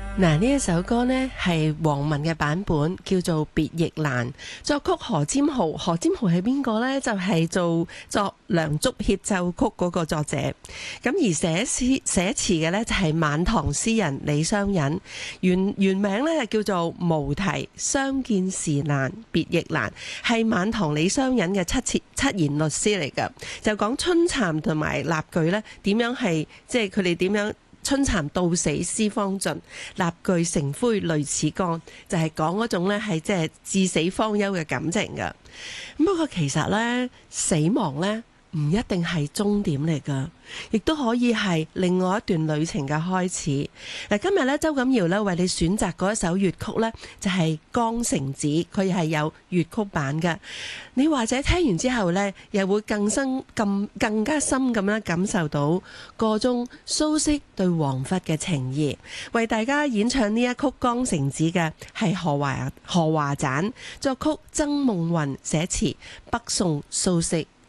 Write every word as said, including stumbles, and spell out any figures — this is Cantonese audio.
嗱，呢一首歌呢係黃文嘅版本，叫做《別亦難》，作曲何占豪。何占豪係邊個呢？就係、是、做作《梁祝協奏曲》嗰個作者。咁而寫詩寫詞嘅呢，就係晚唐詩人李商隱。原原名呢係叫做《無題相見時難別亦難》，係晚唐李商隱嘅七詞七言律詩嚟㗎。就講春蠶同埋蠟炬呢點樣係即係佢哋點樣。春蠶到死絲方盡，蠟炬成灰淚始乾，就係講嗰種咧係即係至死方休嘅感情㗎。不過其實咧，死亡咧唔一定係終點嚟㗎，亦都可以係另外一段旅程嘅開始。嗱，今日咧周錦瑤咧為你選擇嗰一首粵曲咧，就係《江城子》，佢係有粵曲版嘅。你或者聽完之後咧，又會更深、更更加深咁樣感受到個中蘇軾對王弗嘅情誼。為大家演唱呢一曲《江城子》嘅係何華何華盞，作曲曾夢雲，寫詞北宋蘇軾。